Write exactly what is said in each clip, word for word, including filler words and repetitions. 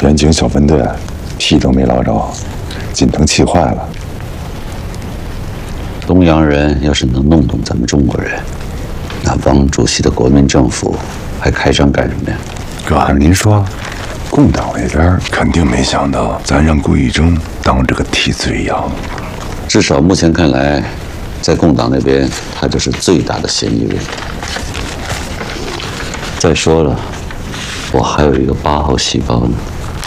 边境小分队屁都没捞着，金腾气坏了。 东洋人要是能弄懂咱们中国人，那汪主席的国民政府还开张干什么呀？ 哥，您说，共党那边肯定没想到咱让顾一征当这个替罪羊。 至少目前看来，在共党那边，他就是最大的嫌疑人。再说了，我还有一个八号细胞呢。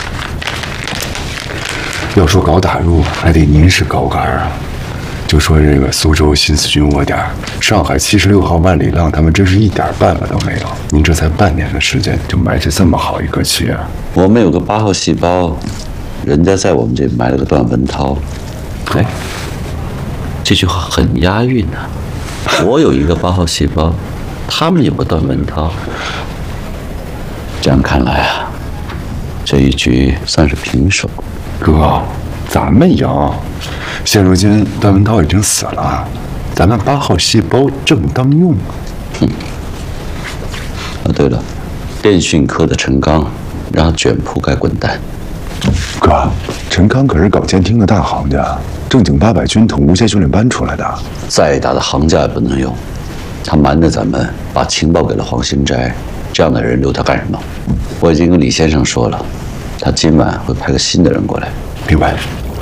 要说搞打入，还得您是高杆啊。就说这个苏州新四军窝点，上海七十六号万里浪，他们真是一点办法都没有。您这才半年的时间，就埋下这么好一个棋啊！ 我们有个八号细胞，人家在我们这埋了个段文涛。哎，这句话很押韵啊！我有一个八号细胞，他们有个段文涛。这样看来啊，这一局算是平手。 哥，咱们赢。现如今段文涛已经死了，咱们八号细胞正当用。 哼。啊，对了，电讯科的陈刚，让他卷铺盖滚蛋。 哥，陈刚可是搞监听的大行家，正经八百军统无线训练班出来的。 再大的行家也不能用，他瞒着咱们，把情报给了黄新斋，这样的人留他干什么？我已经跟李先生说了，他今晚会派个新的人过来。 明白。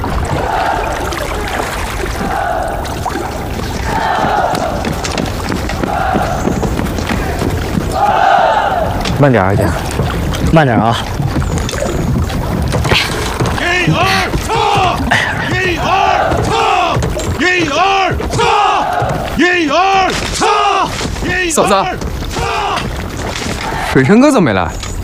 慢点，阿姐，慢点啊！ 一二撤！一二撤！一二撤！一二撤！ 嫂子，水生哥怎么没来？